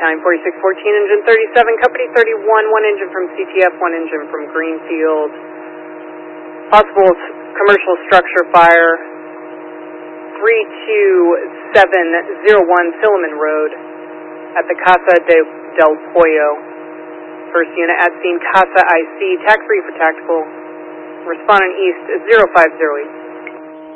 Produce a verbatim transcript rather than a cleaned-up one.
Battalion forty-six fourteen, Engine thirty-seven, Company thirty-one, one engine from C T F, one engine from Greenfield. Possible commercial structure fire, three two seven zero one Silliman Road at the Casa de, del Pollo. First unit at scene, Casa I C, tax free for tactical. Respondent east zero five zero eight.